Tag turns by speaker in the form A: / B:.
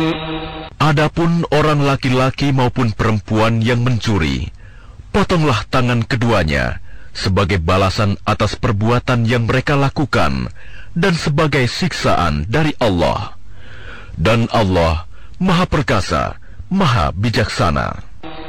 A: Adapun orang laki-laki maupun perempuan yang mencuri, potonglah tangan keduanya sebagai balasan atas perbuatan yang mereka lakukan dan sebagai siksaan dari Allah. Dan Allah Maha Perkasa, Maha Bijaksana.